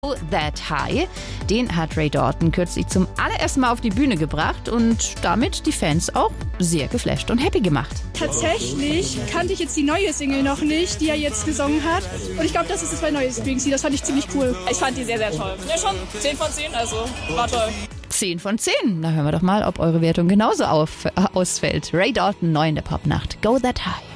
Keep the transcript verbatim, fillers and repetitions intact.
Go That High, den hat Ray Dalton kürzlich zum allerersten Mal auf die Bühne gebracht und damit die Fans auch sehr geflasht und happy gemacht. Tatsächlich kannte ich jetzt die neue Single noch nicht, die er jetzt gesungen hat. Und ich glaube, das ist das mein neues Lieblingslied. Das fand ich ziemlich cool. Ich fand die sehr, sehr toll. Ja, schon zehn von zehn, also war toll. zehn von zehn. Na, hören wir doch mal, ob eure Wertung genauso auf, äh, ausfällt. Ray Dalton, neu in der Popnacht. Go That High.